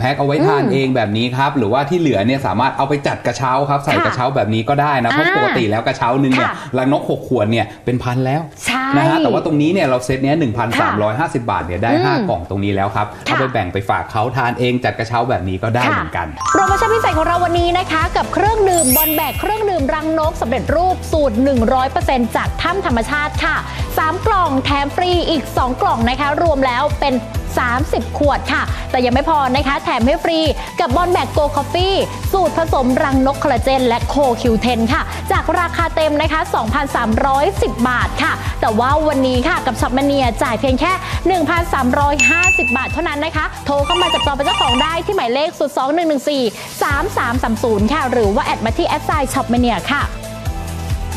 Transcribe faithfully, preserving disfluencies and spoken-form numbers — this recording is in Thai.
พ็คเอาไว้ทานเองแบบนี้ครับหรือว่าที่เหลือเนี่ยสามารถเอาไปจัดกระเช้าครับใส่กระเช้าแบบนี้ก็ได้นะเพราะปกติแล้วกระเช้านึงเนี่ยรังนกหกขวดเนี่ยเป็นพันแล้วนะฮะแต่ว่าตรงนี้เนี่ยเราเซตเนี้ย หนึ่งพันสามร้อยห้าสิบ บาทเนี่ยได้ห้ากล่องตรงนี้แล้วครับเอาไปแบ่งไปฝากเขาทานเองจัดกระเช้าแบบนี้ก็ได้เหมือนกันโปรโมชั่นพิเศษของเราวันนี้นะคะกับเครื่องดื่มบอลแบกเครื่องดื่มรังนกสำเร็จรูปสูตร หนึ่งร้อยเปอร์เซ็นต์ จากถ้ำธรรมชาติค่ะสามกล่องแถมฟรีอีกสองกล่องนะคะรวมแล้วเป็นสามสิบขวดค่ะแต่ยังไม่พอนะคะแถมให้ฟรีกับบอลแบกโกคอฟฟี่สูตรผสมรังนกคอลลาเจนและโคคิวเทนค่ะจากราคาเต็มนะคะ สองพันสามร้อยสิบ บาทค่ะแต่ว่าวันนี้ค่ะกับช็อปมาเนียจ่ายเพียงแค่ หนึ่งพันสามร้อยห้าสิบ บาทเท่านั้นนะคะโทรเข้ามาจับจองเป็นเจ้าของได้ที่หมายเลขศูนย์ สอง หนึ่ง หนึ่ง สี่ สาม สาม สาม ศูนย์ค่ะหรือว่าแอดมาที่แอดไซน์ช็อปมาเนียค่ะ